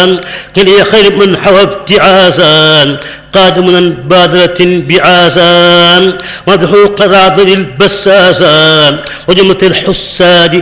قل يا خير من حوى ابتعاسا قادم بادرة بعاسا ومدحو قراض البساسا وجملة الحساد